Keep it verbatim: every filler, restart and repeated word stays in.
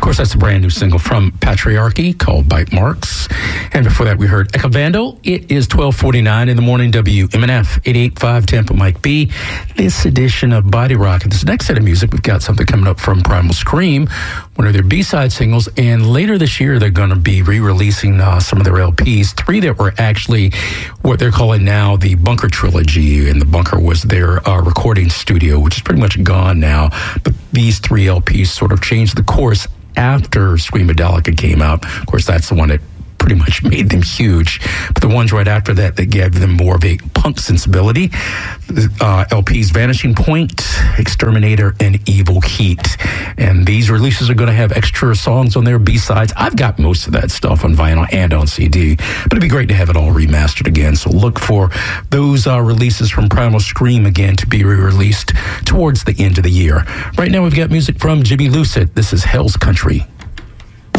course, that's a brand new single from Patriarchy called Bite Marks. And before that, we heard Echo Vandal. It is twelve forty-nine in the morning, W M N F eighty-eight point five Tampa Mike B. This edition of Body Rock. And this next set of music, we've got something coming up from Primal Scream, one of their B-side singles. And later this year, they're going to be re-releasing uh, some of their L Ps, three that were actually what they're calling now the Bunker Trilogy. And the Bunker was their uh, recording studio, which is pretty much gone now. But these three L Ps sort of changed the course after Screamadelica came out. Of course, that's the one that pretty much made them huge. But the ones right after that, that gave them more of a punk sensibility. Uh, L Ps Vanishing Point, Exterminator, and Evil Heat. And these releases are going to have extra songs on their B-sides. I've got most of that stuff on vinyl and on C D, but it'd be great to have it all remastered again. So look for those uh, releases from Primal Scream again to be re-released towards the end of the year. Right now, we've got music from Jimmy Lucid. This is Hell's Country.